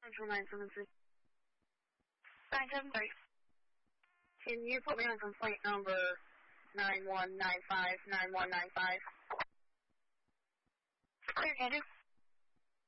Central 973. 973. Can you put me on complaint number 9195, 9195? Clear, can do.